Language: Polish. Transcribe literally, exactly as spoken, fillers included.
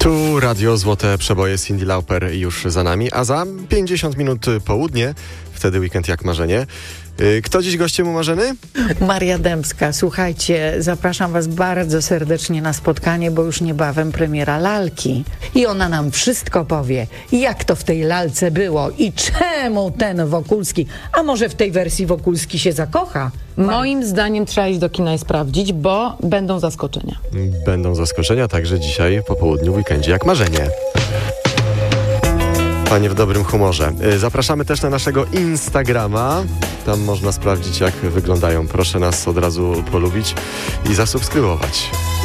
Tu Radio Złote Przeboje, Cyndi Lauper już za nami, a za pięćdziesiąt minut południe, wtedy weekend jak marzenie. Kto dziś gościem u Marzeny? Maria Dębska. Słuchajcie, zapraszam was bardzo serdecznie na spotkanie, bo już niebawem premiera lalki. I ona nam wszystko powie, jak to w tej lalce było i czemu ten Wokulski, a może w tej wersji Wokulski się zakocha? Moim zdaniem trzeba iść do kina i sprawdzić, bo będą zaskoczenia. Będą zaskoczenia także dzisiaj po południu w weekendzie jak marzenie. Panie w dobrym humorze. Zapraszamy też na naszego Instagrama. Tam można sprawdzić, jak wyglądają. Proszę nas od razu polubić i zasubskrybować.